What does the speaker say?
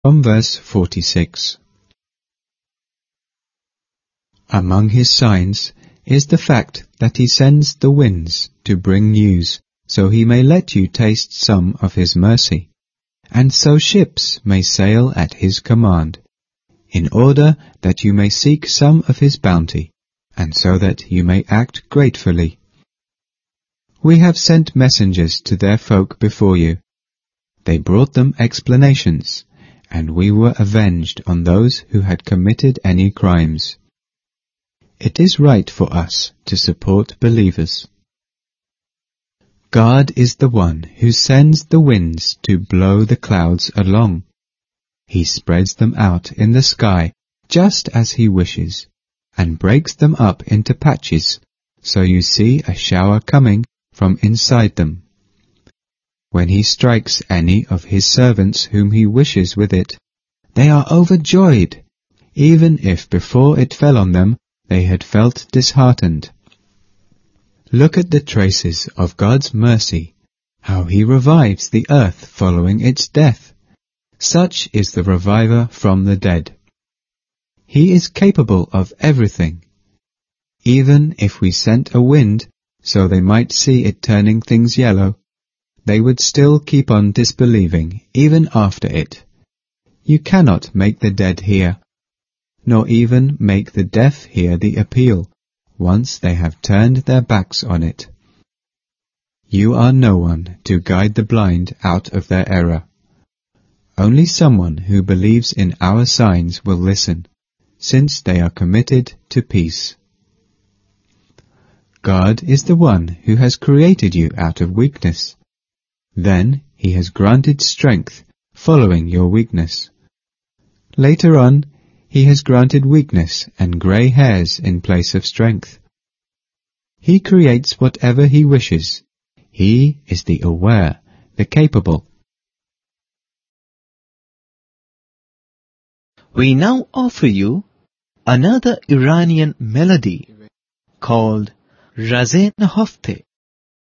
From verse 46. Among his signs is the fact that he sends the winds to bring news, so he may let you taste some of his mercy, and so ships may sail at his command, in order that you may seek some of his bounty, and so that you may act gratefully. We have sent messengers to their folk before you. They brought them explanations, and we were avenged on those who had committed any crimes. It is right for us to support believers. God is the one who sends the winds to blow the clouds along. He spreads them out in the sky just as he wishes, and breaks them up into patches, so you see a shower coming from inside them. When he strikes any of his servants whom he wishes with it, they are overjoyed, even if before it fell on them they had felt disheartened. Look at the traces of God's mercy, how he revives the earth following its death. Such is the reviver from the dead. He is capable of everything. Even if we sent a wind so they might see it turning things yellow, they would still keep on disbelieving even after it. You cannot make the dead hear, nor even make the deaf hear the appeal, once they have turned their backs on it. You are no one to guide the blind out of their error. Only someone who believes in our signs will listen, since they are committed to peace. God is the one who has created you out of weakness. Then he has granted strength following your weakness. Later on, he has granted weakness and grey hairs in place of strength. He creates whatever he wishes. He is the aware, the capable. We now offer you another Iranian melody called Razin Hafte.